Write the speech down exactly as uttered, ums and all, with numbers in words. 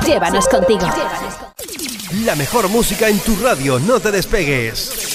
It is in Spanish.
Llévanos contigo. La mejor música en tu radio, no te despegues.